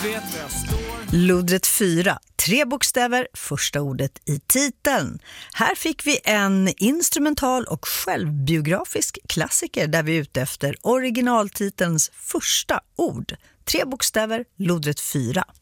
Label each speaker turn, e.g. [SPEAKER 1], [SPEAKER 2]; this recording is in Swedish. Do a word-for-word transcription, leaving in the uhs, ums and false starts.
[SPEAKER 1] Vet var jag står.
[SPEAKER 2] Lodrätt fyra, tre bokstäver, första ordet i titeln. Här fick vi en instrumental och självbiografisk klassiker där vi är ute efter originaltitelns första ord. Tre bokstäver, lodrätt fyra.